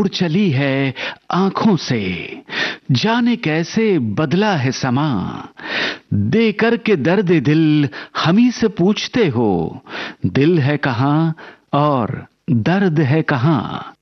दूर चली है आंखों से, जाने कैसे बदला है समा। दे करके दर्द दिल हमी से पूछते हो, दिल है कहां और दर्द है कहां।